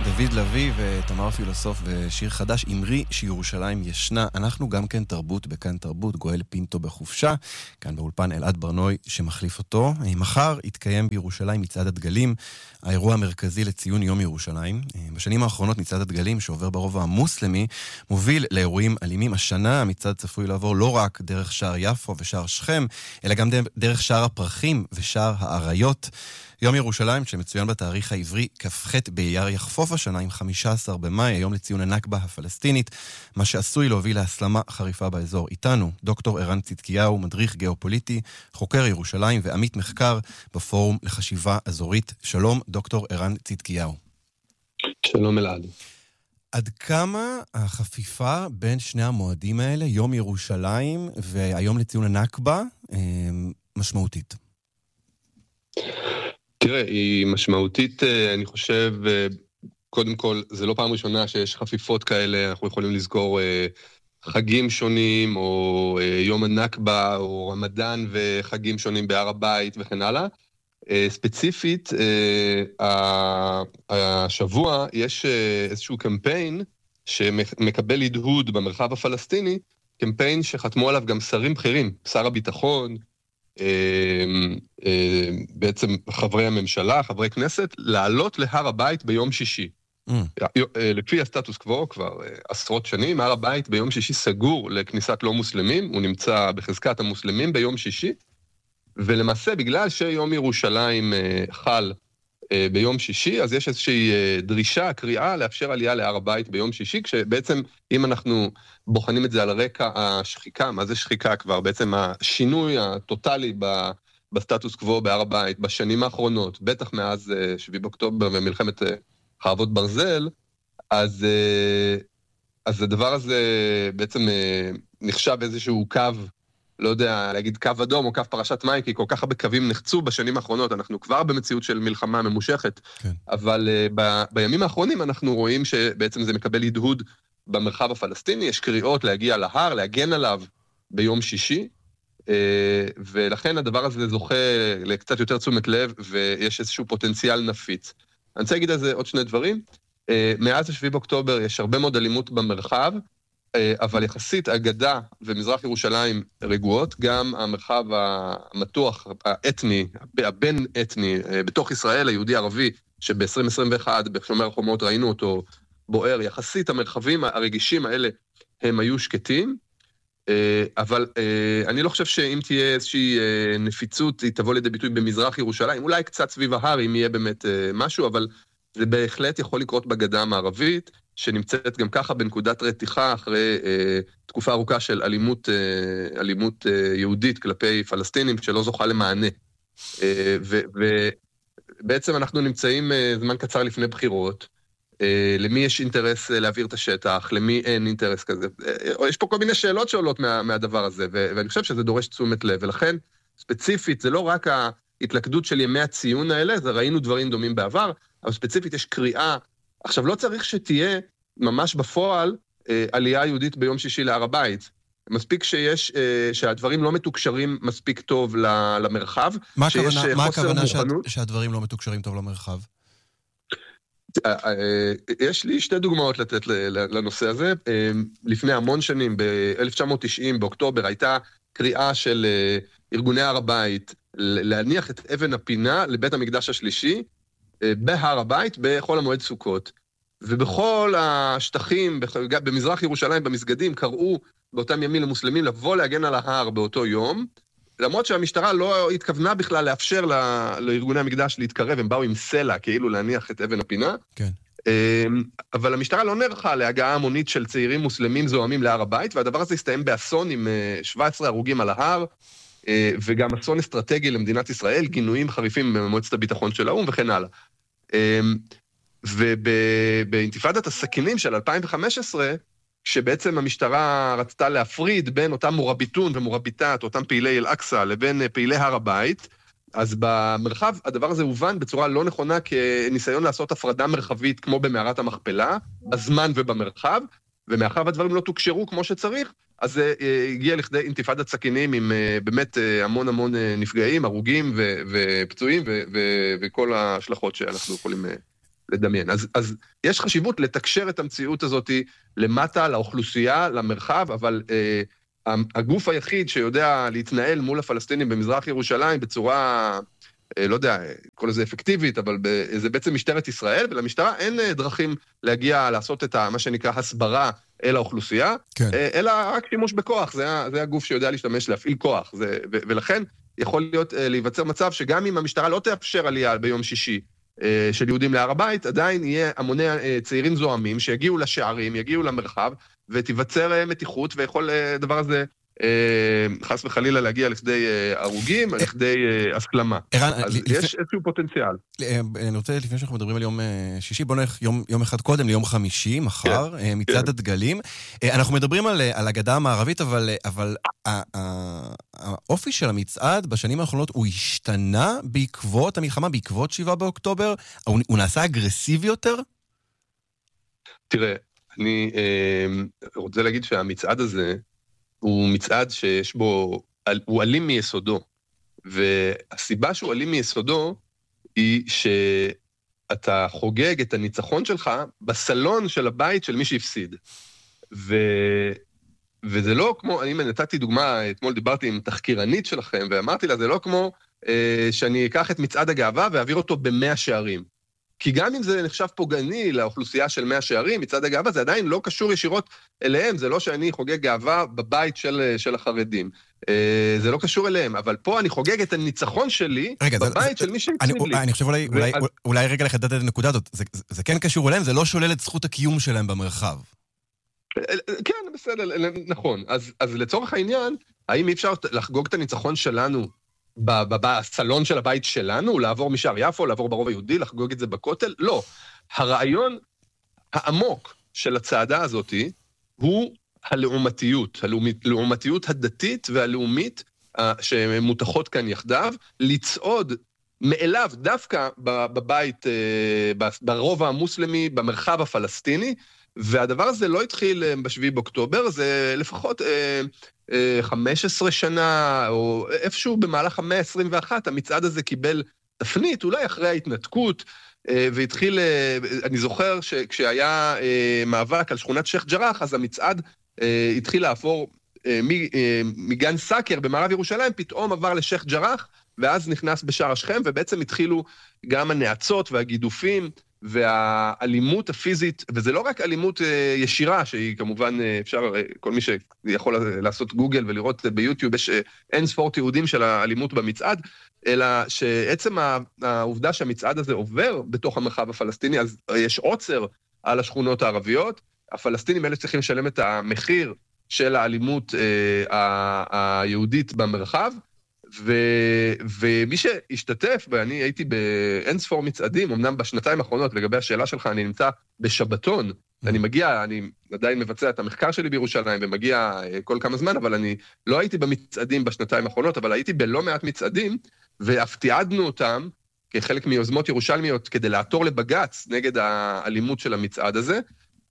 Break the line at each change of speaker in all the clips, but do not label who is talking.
דוד לוי ותמר פילוסוף ושיר חדש, אמרי שירושלים ישנה. אנחנו גם כן תרבות בכאן תרבות, גואל פינטו בחופשה, כאן באולפן אלעד ברנוי שמחליף אותו. מחר יתקיים בירושלים מצעד הדגלים, האירוע המרכזי לציון יום ירושלים. בשנים האחרונות מצעד הדגלים, שעובר ברובע המוסלמי, מוביל לאירועים אלימים. השנה המצעד צפוי לעבור לא רק דרך שער יפו ושער שכם, אלא גם דרך שער הפרחים ושער האריות. יום ירושלים שמצוין בתאריך העברי כ"ח באייר יחפוף השנה עם 15 במאי, היום לציון הנכבה הפלסטינית, מה שעשוי להוביל להסלמה חריפה באזור. איתנו דוקטור ערן צדקיהו, מדריך גיאופוליטי, חוקר ירושלים ועמית מחקר בפורום לחשיבה אזורית. שלום דוקטור ערן צדקיהו.
שלום אלעד.
עד כמה החפיפה בין שני המועדים האלה, יום ירושלים והיום לציון הנכבה, משמעותית?
תראה, היא משמעותית, אני חושב, קודם כל, זה לא פעם ראשונה שיש חפיפות כאלה, אנחנו יכולים לזכור חגים שונים, או יום הנכבה, או רמדאן וחגים שונים בהר הבית וכן הלאה. ספציפית, השבוע יש איזשהו קמפיין שמקבל הדהוד במרחב הפלסטיני, קמפיין שחתמו עליו גם שרים בכירים, שר הביטחון, בעצם חברי הממשלה, חברי כנסת, לעלות להר הבית ביום שישי. לפי הסטטוס קוו, כבר עשרות שנים, הר הבית ביום שישי סגור לכניסת לא מוסלמים, הוא נמצא בחזקת המוסלמים ביום שישי, ולמעשה בגלל שיום ירושלים חל ביום שישי, אז יש איזושהי דרישה, קריאה, לאפשר עלייה להר הבית ביום שישי, כשבעצם אם אנחנו בוחנים את זה על רקע השחיקה, מה זה שחיקה כבר? בעצם השינוי הטוטלי בסטטוס קוו בהר הבית, בשנים האחרונות, בטח מאז 7 באוקטובר ומלחמת חרבות ברזל, אז הדבר הזה בעצם נחשב איזשהו קו, לא יודע, להגיד קו אדום או קו פרשת מים, כי כל כך הרבה קווים נחצו בשנים האחרונות, אנחנו כבר במציאות של מלחמה ממושכת, כן. אבל בימים האחרונים אנחנו רואים שבעצם זה מקבל הדהוד במרחב הפלסטיני, יש קריאות להגיע להר, להגן עליו ביום שישי, ולכן הדבר הזה זוכה לקצת יותר תשומת לב, ויש איזשהו פוטנציאל נפיץ. אני רוצה להגיד על זה עוד שני דברים, מאז 7 באוקטובר יש הרבה מאוד אלימות במרחב, אבל יחסית הגדה ומזרח ירושלים רגועות, גם המרחב המתוח, האתני, הבין אתני, בתוך ישראל, היהודי-ערבי, שב-2021, בשומר החומות ראינו אותו בוער, יחסית המרחבים הרגישים האלה הם היו שקטים, אבל אני לא חושב שאם תהיה איזושהי נפיצות, היא תבוא לידי ביטוי במזרח ירושלים, אולי קצת סביב ההר, אם יהיה באמת משהו, אבל זה בהחלט יכול לקרות בגדה המערבית, שנמצאת גם ככה בנקודת רתיחה אחרי תקופה ארוכה של אלימות יהודית כלפי פלסטינים שלא זוכה למענה. ובעצם אנחנו נמצאים זמן קצר לפני בחירות, למי יש אינטרס להעביר את השטח, למי אין אינטרס כזה. יש פה כל מיני שאלות שעולות מהדבר הזה, ואני חושב שזה דורש תשומת לב, ולכן ספציפית זה לא רק ההתלכדות של ימי הציון האלה, זה ראינו דברים דומים בעבר, אבל ספציפית יש קריאה. עכשיו, לא צריך שתהיה ממש בפועל עלייה יהודית ביום שישי להר הבית. מספיק שהדברים לא מתוקשרים מספיק טוב למרחב.
מה הכוונה שהדברים לא מתוקשרים טוב למרחב?
יש לי שתי דוגמאות לתת לנושא הזה. לפני המון שנים, ב-1990, באוקטובר, הייתה קריאה של ארגוני הר הבית להניח את אבן הפינה לבית המקדש השלישי, בהר הבית, בחול המועד סוכות. ובכל השטחים, במזרח ירושלים, במסגדים, קראו באותם ימים למוסלמים לבוא להגן על ההר באותו יום, למרות שהמשטרה לא התכוונה בכלל לאפשר לארגוני המקדש להתקרב, הם באו עם סלע, כאילו להניח את אבן הפינה. כן. אבל המשטרה לא נערכה להגעה המונית של צעירים מוסלמים זוהמים להר הבית, והדבר הזה הסתיים באסון עם 17 הרוגים על ההר, וגם אסון אסטרטגי למדינת ישראל, גינויים חריפים במועצת הביטחון של האו"ם וכן הלאה. ובאינתיפאדת הסכינים של 2015, שבעצם המשטרה רצתה להפריד בין אותם מורביטון ומורביטת, אותם פעילי אל-אקסא, לבין פעילי הר הבית, אז במרחב הדבר הזה הובן בצורה לא נכונה כניסיון לעשות הפרדה מרחבית כמו במערת המכפלה, בזמן ובמרחב, ומאחר והדברים לא תוקשרו כמו שצריך, אז זה הגיע לכדי אינתיפאדת סכינים עם באמת המון נפגעים, הרוגים ופצועים וכל ההשלכות שאנחנו יכולים לדמיין. אז יש חשיבות לתקשר את המציאות הזאת למטה, לאוכלוסייה, למרחב, אבל הגוף היחיד שיודע להתנהל מול הפלסטינים במזרח ירושלים בצורה, לא יודע, כל איזה אפקטיבית, אבל זה בעצם משטרת ישראל, ולמשטרה אין דרכים להגיע, לעשות את מה שנקרא הסברה אל האוכלוסייה, כן. אלא רק שימוש בכוח, זה הגוף שיודע להשתמש, להפעיל כוח, ולכן יכול להיות להיווצר מצב שגם אם המשטרה לא תאפשר עלייה ביום שישי של יהודים להר הבית, עדיין יהיה המוני צעירים זוהמים שיגיעו לשערים, יגיעו למרחב, ותיווצר מתיחות, ויכול דבר הזה חס וחלילה להגיע לכדי הרוגים, לכדי הסלמה. אז יש איזשהו פוטנציאל.
אני רוצה, לפני שאנחנו מדברים על יום שישי, בוא נלך יום אחד קודם, ליום חמישי, מחר, מצעד הדגלים. אנחנו מדברים על הגדה המערבית, אבל האופי של המצעד בשנים האחרונות הוא השתנה בעקבות המלחמה, בעקבות 7 באוקטובר? הוא נעשה אגרסיבי יותר?
תראה, אני רוצה להגיד שהמצעד הזה, הוא מצעד שיש בו, הוא אלים מיסודו, והסיבה שהוא אלים מיסודו היא שאתה חוגג את הניצחון שלך בסלון של הבית של מי שהפסיד. וזה לא כמו, אני נתתי דוגמה, אתמול דיברתי עם תחקירנית שלכם, ואמרתי לה, זה לא כמו שאני אקח את מצעד הגאווה ואעביר אותו ב100 שערים. כי גם אם זה נחשב פוגעני לאוכלוסייה של 100 שערים, מצד הגאווה, זה עדיין לא קשור ישירות אליהם, זה לא שאני חוגג גאווה בבית של החרדים. זה לא קשור אליהם, אבל פה אני חוגג את הניצחון שלי בבית של מי שהפסיד לי.
אני חושב אולי רגע לחדד את הנקודה הזאת, זה כן קשור אליהם, זה לא שולל את זכות הקיום שלהם במרחב.
כן, בסדר, נכון. אז לצורך העניין, האם אי אפשר לחגוג את הניצחון שלנו בסלון של הבית שלנו, לעבור משער יפו, לעבור ברוב היהודי, לחגוג את זה בכותל? לא. הרעיון העמוק של הצעדה הזאת הוא הלאומתיות, הלאומתיות הדתית והלאומית שמותחות כאן יחדיו, לצעוד מאליו דווקא בבית, ברובע המוסלמי, במרחב הפלסטיני, והדבר הזה לא התחיל ב7 באוקטובר, זה לפחות 15 שנה, או איפשהו במהלך המאה ה-21, המצעד הזה קיבל תפנית, אולי אחרי ההתנתקות, והתחיל, אני זוכר שכשהיה מאבק על שכונת שייח' ג'ראח, אז המצעד התחיל לעבור מגן סאקר במערב ירושלים, פתאום עבר לשייח' ג'ראח, ואז נכנס בשער השכם, ובעצם התחילו גם הנאצות והגידופים, והאלימות הפיזית, וזה לא רק אלימות ישירה, שהיא כמובן אפשר, כל מי שיכול לעשות גוגל ולראות ביוטיוב, יש אין ספור תיעודים של האלימות במצעד, אלא שעצם העובדה שהמצעד הזה עובר בתוך המרחב הפלסטיני, אז יש עוצר על השכונות הערביות, הפלסטינים האלה צריכים לשלם את המחיר של האלימות היהודית במרחב, ומי שהשתתף, ואני הייתי באין ספור מצעדים, אמנם בשנתיים האחרונות, לגבי השאלה שלך, אני נמצא בשבתון, אני מגיע, אני עדיין מבצע את המחקר שלי בירושלים, ומגיע כל כמה זמן, אבל אני לא הייתי במצעדים בשנתיים האחרונות, אבל הייתי בלא מעט מצעדים, ואף תיעדנו אותם, כחלק מיוזמות ירושלמיות, כדי לעתור לבגץ נגד האלימות של המצעד הזה.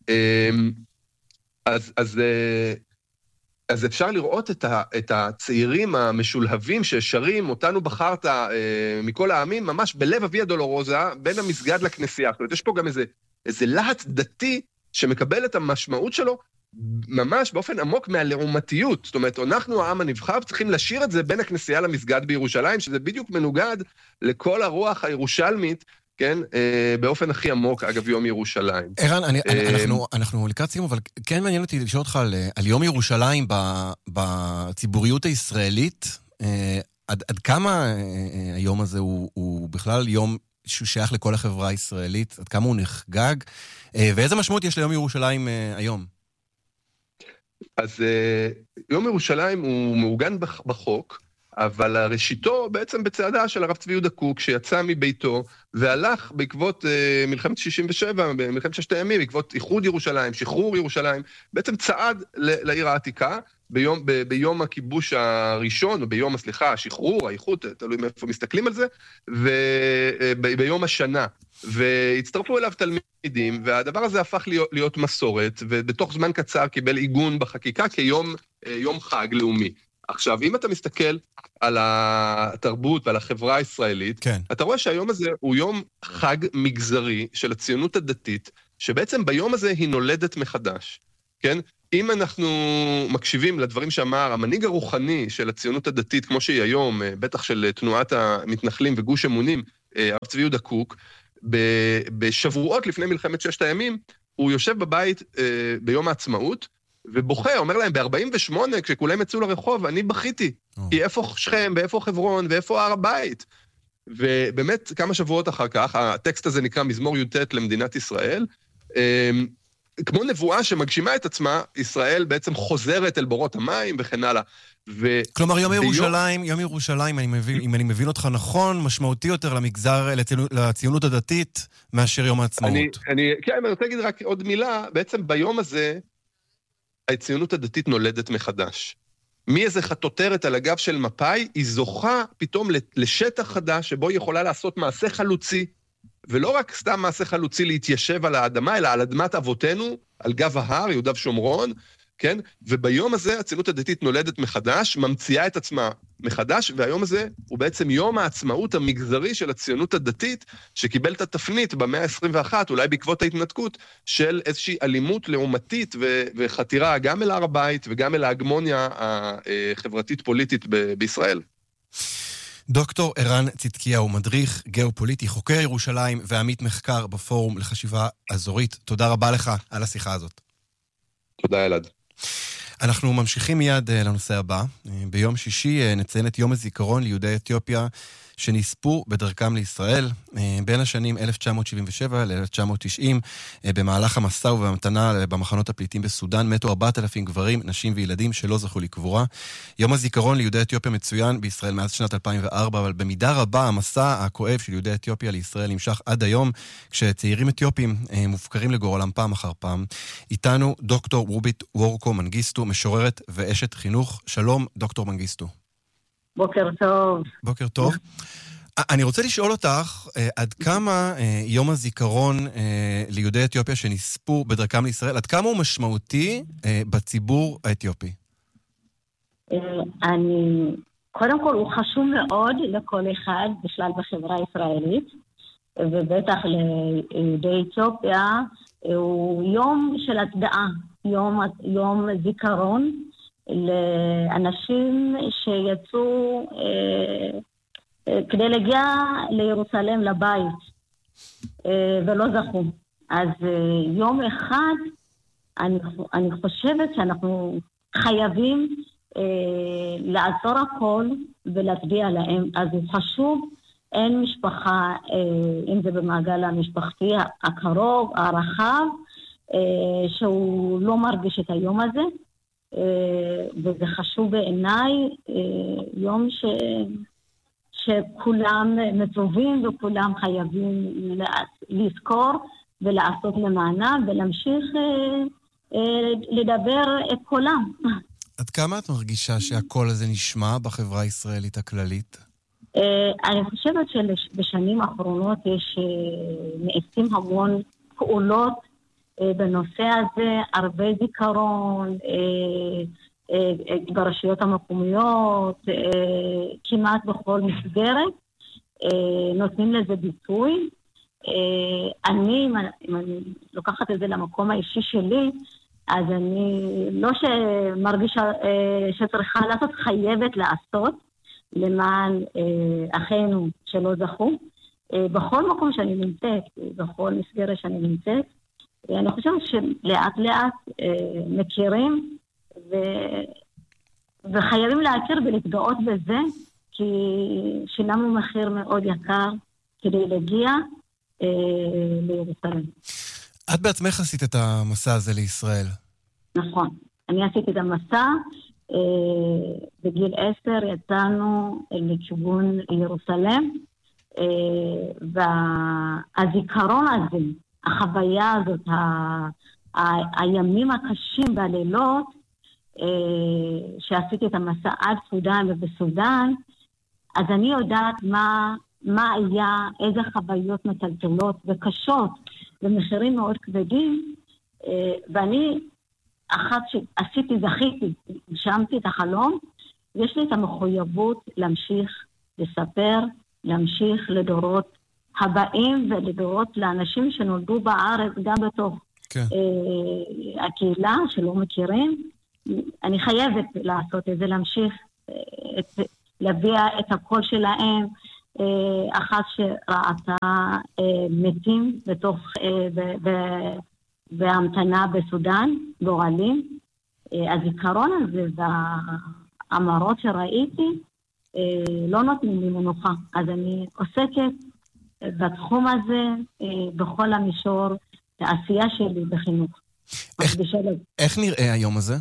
אז אפשר לראות את הצעירים המשולהבים ששרים, אותנו בחרת מכל העמים, ממש בלב אביה דולורוזה, בין המסגד לכנסייה. זאת אומרת, יש פה גם איזה להט דתי שמקבל את המשמעות שלו, ממש באופן עמוק מהלאומתיות. זאת אומרת, אנחנו העם הנבחר, צריכים לשיר את זה בין הכנסייה למסגד בירושלים, שזה בדיוק מנוגד לכל הרוח הירושלמית, כן, באופן הכי עמוק, אגב, יום ירושלים.
ערן, אנחנו לקראת סיום, אבל כן מעניין אותי לשאול אותך על יום ירושלים בציבוריות הישראלית, עד כמה היום הזה הוא בכלל יום שהוא שייך לכל החברה הישראלית, עד כמה הוא נחגג, ואיזה משמעות יש ליום ירושלים היום?
אז יום ירושלים הוא מעוגן בחוק, אבל ראשיתו בעצם בצעדה של הרב צבי יהודה קוק, שיצא מביתו והלך בעקבות מלחמת 67, מלחמת ששת הימים, בעקבות איחוד ירושלים, שחרור ירושלים, בעצם צעד לעיר העתיקה, ביום הכיבוש הראשון, או ביום, השחרור, האיחוד, תלוי מאיפה מסתכלים על זה, וביום השנה. והצטרפו אליו תלמידים, והדבר הזה הפך להיות מסורת, ובתוך זמן קצר קיבל עיגון בחקיקה כיום חג לאומי. עכשיו, אם אתה מסתכל על התרבות ועל החברה הישראלית,
כן.
אתה רואה שהיום הזה הוא יום חג מגזרי של הציונות הדתית, שבעצם ביום הזה היא נולדת מחדש, כן? אם אנחנו מקשיבים לדברים שאמר המנהיג הרוחני של הציונות הדתית, כמו שהיא היום, בטח של תנועת המתנחלים וגוש אמונים, הרב צבי יהודה קוק, בשבועות לפני מלחמת ששת הימים, הוא יושב בבית ביום העצמאות, ובוכה, אומר להם, ב-48, כשכולם יצאו לרחוב, אני בכיתי, כי איפה שכם, ואיפה חברון, ואיפה הר הבית. ובאמת, כמה שבועות אחר כך, הטקסט הזה נקרא מזמור י"ט למדינת ישראל, כמו נבואה שמגשימה את עצמה, ישראל בעצם חוזרת אל בורות המים וכן הלאה.
כלומר, יום ירושלים, אם אני מבין אותך נכון, משמעותי יותר למגזר, לציונות הדתית, מאשר יום העצמאות.
כן, אני רוצה להגיד רק עוד מילה, בעצם ביום הזה, הציונות הדתית נולדת מחדש. מאיזה חטוטרת על הגב של מפאי, היא זוכה פתאום לשטח חדש, שבו היא יכולה לעשות מעשה חלוצי, ולא רק סתם מעשה חלוצי להתיישב על האדמה, אלא על אדמת אבותינו, על גב ההר, יהודה ושומרון, כן? וביום הזה הציונות הדתית נולדת מחדש, ממציאה את עצמה מחדש, והיום הזה הוא בעצם יום העצמאות המגזרי של הציונות הדתית, שקיבל את התפנית במאה ה-21, אולי בעקבות ההתנתקות, של איזושהי אלימות לעומתית וחתירה גם אל הר הבית וגם אל ההגמוניה החברתית-פוליטית בישראל.
דוקטור ערן צדקיהו, מדריך גיאופוליטי, חוקר ירושלים ועמית מחקר בפורום לחשיבה אזורית. תודה רבה לך על השיחה הזאת.
תודה אלעד.
אנחנו ממשיכים מיד לנושא הבא. ביום שישי נציין את יום הזיכרון ליהודי אתיופיה שנספו בדרכם לישראל. בין השנים 1977 ל-1990, במהלך המסע ובהמתנה במחנות הפליטים בסודן, מתו 4,000 גברים, נשים וילדים שלא זכו לקבורה. יום הזיכרון ליהודי אתיופיה מצוין בישראל מאז שנת 2004, אבל במידה רבה המסע הכואב של יהודי אתיופיה לישראל נמשך עד היום, כשצעירים אתיופים מופקרים לגורלם פעם אחר פעם. איתנו דוקטור רובית וורקו מנגיסטו, משוררת ואשת חינוך. שלום, דוקטור מנגיסטו.
בוקר טוב.
בוקר טוב. אני רוצה לשאול אותך, עד כמה יום הזיכרון ליהודי אתיופיה שנספו בדרכם לישראל, עד כמה הוא משמעותי בציבור האתיופי?
קודם כל הוא חשוב מאוד לכל אחד בשלל בחברה הישראלית, ובטח ליהודי אתיופיה, הוא יום של הצדעה, יום זיכרון, לאנשים שיצאו כדי להגיע לירוסלם לבית ולא זכו. אז יום אחד אני חושבת שאנחנו חייבים לעצור הכל ולהצדיע להם. אז הוא חשוב, אין משפחה, אם זה במעגל המשפחתי הקרוב, הרחב, שהוא לא מרגיש את היום הזה. וזה חשוב בעיניי, יום שכולם מצווים וכולם חייבים לזכור ולעשות למענם ולהמשיך לדבר את קולם.
עד כמה את מרגישה שהקול הזה נשמע בחברה הישראלית הכללית?
אני חושבת שבשנים האחרונות נעשים המון פעולות בנושא הזה, הרבה זיכרון, ברשויות המקומיות, כמעט בכל מסגרת, נותנים לזה ביטוי. אם אני לוקחת את זה למקום האישי שלי, אז אני לא שמרגישה שצריכה לעשות, חייבת לעשות, למען אחינו שלא זכו. בכל מקום שאני נמצאת, בכל מסגרת שאני נמצאת, אני חושבת שלאט לאט מכירים וחייבים להכיר ולהתגאות בזה, כי שילמנו מחיר מאוד יקר כדי להגיע לירוסלם.
את בעצמך עשית את המסע הזה לישראל. נכון.
אני עשיתי את המסע, בגיל 10 יצאנו לכיוון ירוסלם, והזיכרון הזה, החוויה הזאת, הימים הקשים והלילות, שעשיתי את המסע עד סודן ובסודן, אז אני יודעת מה היה, איזה חוויות מטלטלות וקשות ומחירים מאוד כבדים, ואני אחת שעשיתי, זכיתי, שמתי את החלום יש לי את המחויבות להמשיך לספר, להמשיך לדורות הבאים ולדורות לאנשים שנולדו בארץ גם בתוך הקהילה שלא מכירים. אני חייבת לעשות את זה, להמשיך להביע את הקול שלהם, אחת שראתה מתים בתוך, בהמתנה בסודן, גורלים. הזיכרון הזה והאמרות שראיתי לא נותנים לי מנוחה. אז אני עוסקת בתחום הזה, בכל המישור, העשייה שלי בחינוך.
איך נראה היום הזה?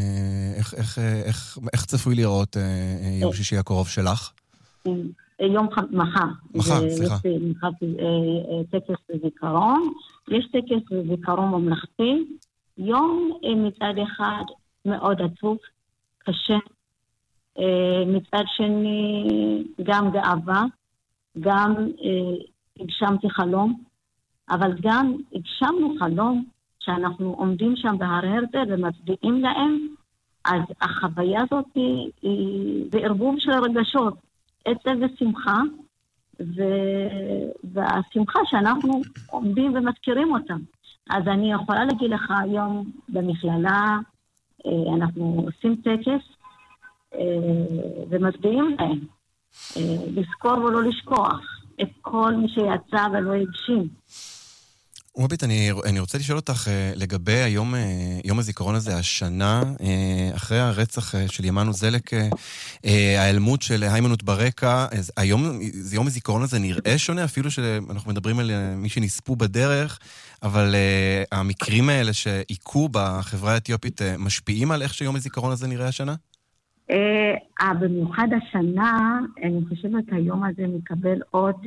איך צפוי לראות יום שישי הקרוב שלך?
מחר.
מחר, סליחה.
טקס וזיכרון. יש טקס וזיכרון ממלכתי. יום מצד אחד מאוד עצוב, קשה. מצד שני גם גאווה, גם הגשמתי חלום, אבל גם הגשמנו חלום שאנחנו עומדים שם בהר הרצל ומצדיעים להם. אז החוויה הזאת היא בערבוב של רגשות, עצב ושמחה, והשמחה שאנחנו עומדים ומזכירים אותם. אז אני יכולה להגיד לך היום במכללה, אנחנו עושים טקס ומצביעים להם, לזכור ולא לשכוח את כל מי שיצא ולא הגשים.
רובית, אני רוצה לשאול אותך לגבי יום הזיכרון הזה, השנה, אחרי הרצח של ימנו זלק, האלמות של היימנוט ברקע, היום יום הזיכרון הזה נראה שונה, אפילו שאנחנו מדברים על מי שנספו בדרך, אבל המקרים האלה שעיקו בחברה האתיופית משפיעים על איך שיום הזיכרון הזה נראה השנה?
במיוחד השנה, אני חושבת היום הזה מקבל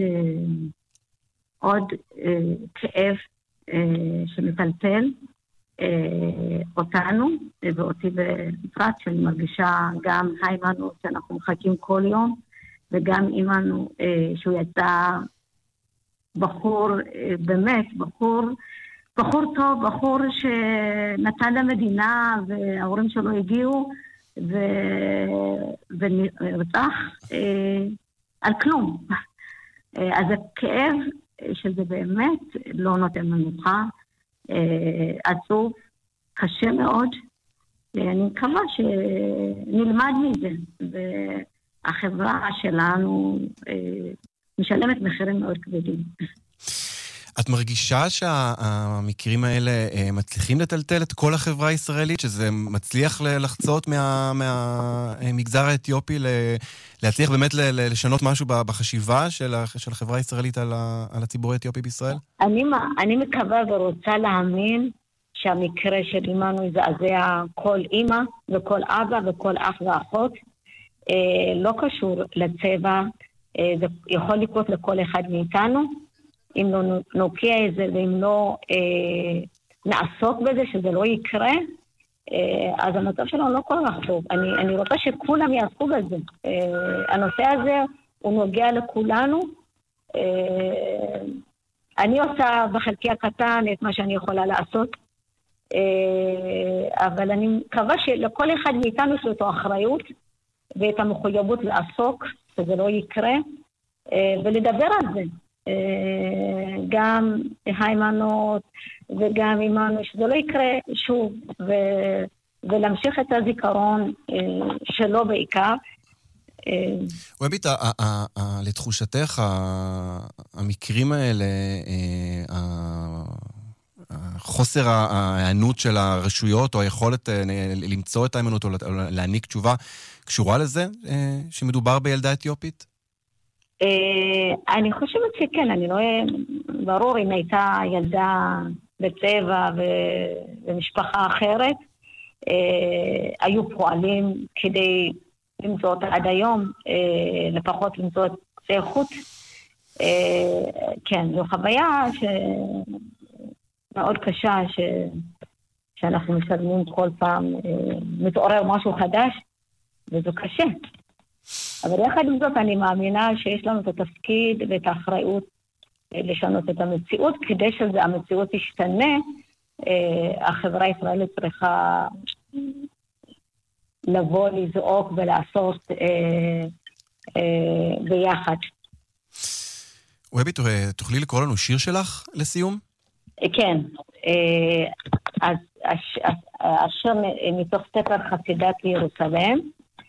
עוד כאב שמטלטל אותנו ואותי בפרט, שאני מרגישה גם היימנוט שאנחנו מחכים כל יום, וגם אימנו שהוא יצא בחור, באמת בחור טוב, בחור שנתן למדינה וההורים שלו הגיעו ורצח על כלום. אז הכאב שזה באמת לא נותן מנוחה, עצוב, קשה מאוד. אני מקווה שנלמד מזה, והחברה שלנו משלמת מחירים מאוד כבדים.
את מרגישה שהמקרים האלה מצליחים לטלטל את כל החברה הישראלית, שזה מצליח לחצות מהמגזר האתיופי, להצליח באמת לשנות משהו בחשיבה של החברה הישראלית על הציבור האתיופי בישראל?
אני מקווה ורוצה להאמין שהמקרה של אימנו יזעזע כל אימא וכל אבא וכל אח ואחות. לא קשור לצבע, זה יכול לקרות לכל אחד מאיתנו. אם לא נוקיע את זה ואם לא נעסוק בזה שזה לא יקרה, אז המצב שלנו לא כל כך טוב. אני רוצה שכולם יעסקו בזה. הנושא הזה הוא נוגע לכולנו. אני עושה בחלקי הקטן את מה שאני יכולה לעשות, אבל אני מקווה שלכל אחד מאיתנו יש לו את האחריות ואת המחויבות לעסוק, שזה לא יקרה, ולדבר על זה. גם היימנוט וגם אימנו, שזה לא יקרה שוב, ולהמשיך את הזיכרון שלו בעיקר.
רובית, לתחושתך, המקרים האלה, חוסר הענות של הרשויות או היכולת למצוא את היימנוט או להעניק תשובה, קשורה לזה שמדובר בילדה אתיופית?
אני חושבת שכן, אני לא... ברור, אם הייתה ילדה בצבע ומשפחה אחרת, היו פועלים כדי למצוא אותה עד היום, לפחות למצוא את איכות. כן, זו חוויה מאוד קשה, שאנחנו משלמים כל פעם, מתעורר משהו חדש, וזה קשה. אבל יחד עם זאת אני מאמינה שיש לנו את התפקיד ואת האחריות לשנות את המציאות, כדי שהמציאות תשתנה. החברה הישראלית צריכה לבוא, לזעוק ולעשות ביחד.
וובית, תוכלי לקרוא לנו שיר שלך לסיום?
כן. אז השיר מתוך ספר חסידת ירוסלם,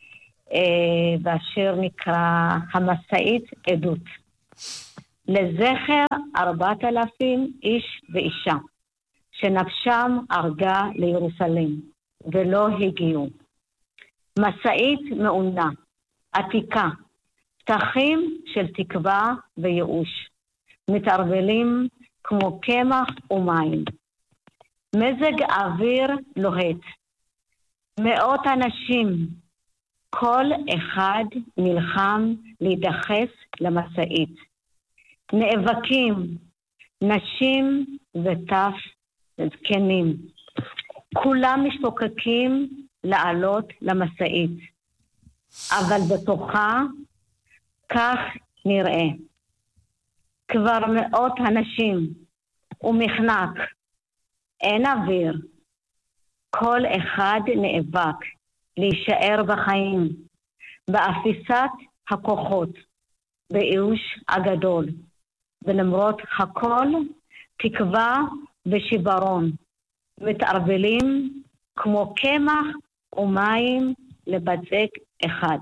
והשיר נקרא המסעית עדות. לזכר 4,000 איש ואישה, שנפשם ארגה לירוסלם, ולא הגיעו. מסעית מעונה, עתיקה, פתחים של תקווה וייאוש, מתערבלים כמו קמח ומים. מזג האוויר לוהט. מאות אנשים, כל אחד נלחם להידחס למסעית. נאבקים, נשים וטף זקנים. כולם משתוקקים לעלות למסעית. אבל בתוכה כך נראה. כבר מאות אנשים ומחנק. אין אוויר. כל אחד נאבק להישאר בחיים, באפיסת הכוחות, בייאוש הגדול. ולמרות הכל, תקווה ושיברון, מתערבלים כמו קמח ומים לבצק אחד.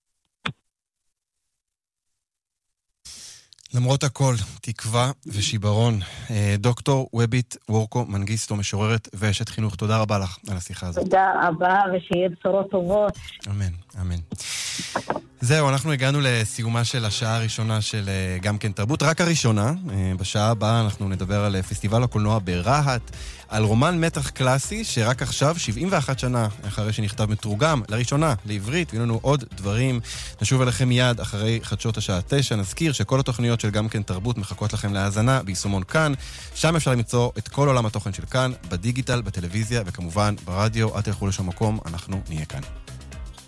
למרות הכל, תקווה ושיברון. דוקטור וובית וורקו מנגיסטו, משוררת ואשת חינוך, תודה רבה לך על השיחה הזאת.
תודה רבה, ושיהיה בשורות טובות.
אמן, אמן. זהו, אנחנו הגענו לסיומה של השעה הראשונה של גם כן תרבות, רק הראשונה. בשעה הבאה אנחנו נדבר על פסטיבל הקולנוע ברהט, על רומן מתח קלאסי שרק עכשיו, 71 שנה אחרי שנכתב מתורגם לראשונה לעברית, ויהיו לנו עוד דברים. נשוב אליכם מיד אחרי חדשות השעה 9. נזכיר שכל התוכניות של גם כן תרבות מחכות לכם להאזנה ביישומון כאן. שם אפשר למצוא את כל עולם התוכן של כאן, בדיגיטל, בטלוויזיה וכמובן ברדיו. אל תלכו לשום מקום, אנחנו נהיה כאן.